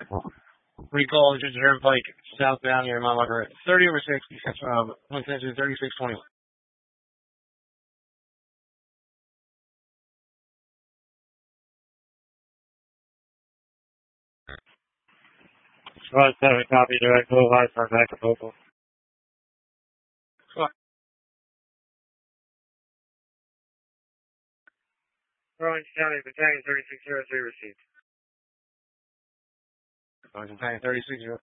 Recall Ginger Pike, southbound near Mount Margaret. 30 over 60, attention 3621. Squad 7, copy, direct, low, high, start back to local. Squad. Orange County, Battalion 3603 received. Orange Battalion 3603.